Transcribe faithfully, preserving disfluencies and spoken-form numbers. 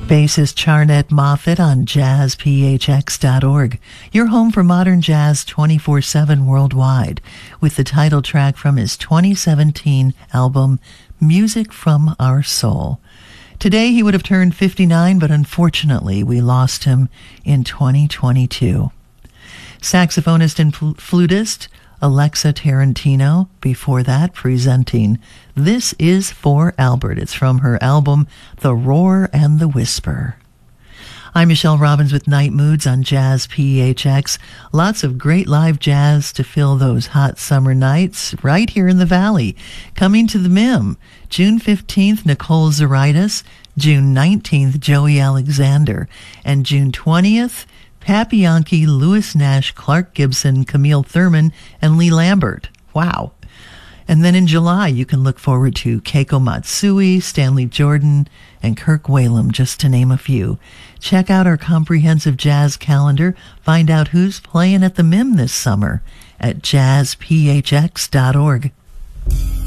Bassist Charnette Moffett on jazz p h x dot org, your home for modern jazz twenty-four seven worldwide, with the title track from his twenty seventeen album, Music from Our Soul. Today he would have turned fifty-nine, but unfortunately we lost him in twenty twenty-two. Saxophonist and fl- flutist Alexa Tarantino, before that presenting This Is for Albert. It's from her album The Roar and the Whisper. I'm Michelle Robbins with Night Moods on Jazz P H X. Lots of great live jazz to fill those hot summer nights right here in the Valley. Coming to the M I M, June fifteenth, Nicole Zaritis, June nineteenth, Joey Alexander, and June twentieth, Pat Bianchi, Louis Nash, Clark Gibson, Camille Thurman, and Lee Lambert. Wow. And then in July, you can look forward to Keiko Matsui, Stanley Jordan, and Kirk Whalum, just to name a few. Check out our comprehensive jazz calendar. Find out who's playing at the M I M this summer at jazz p h x dot org.